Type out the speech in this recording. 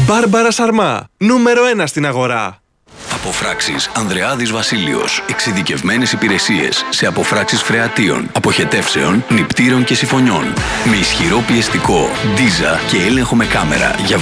Μπάρμπαρα Σαρμά, νούμερο 1 στην αγορά. Αποφράξεις Ανδρεάδης Βασίλειος. Εξειδικευμένες υπηρεσίες σε αποφράξεις φρεατίων, αποχετεύσεων, νηπτήρων και συμφωνιών. Με ισχυρό πιεστικό, ντίζα και έλεγχο με κάμερα για